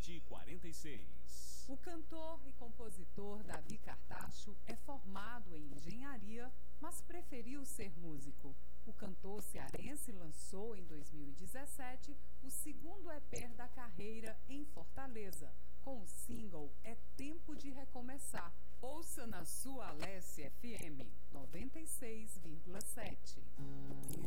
2046. O cantor e compositor Davi Cartacho é formado em engenharia, mas preferiu ser músico. O cantor cearense lançou em 2017 o segundo EP da carreira em Fortaleza, com o single É Tempo de Recomeçar. Ouça na sua Alesse FM 96,7.